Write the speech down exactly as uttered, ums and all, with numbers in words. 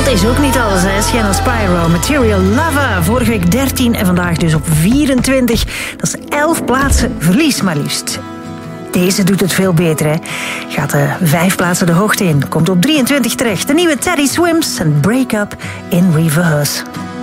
Dat is ook niet alles, hè. Sienna Spyro, Material Lover. Vorige week dertien en vandaag dus op vierentwintig. Dat is elf plaatsen verlies maar liefst. Deze doet het veel beter, hè. Gaat uh, vijf plaatsen de hoogte in. Komt op drieëntwintig terecht. De nieuwe Teddy Swims en Break Up in Reverse.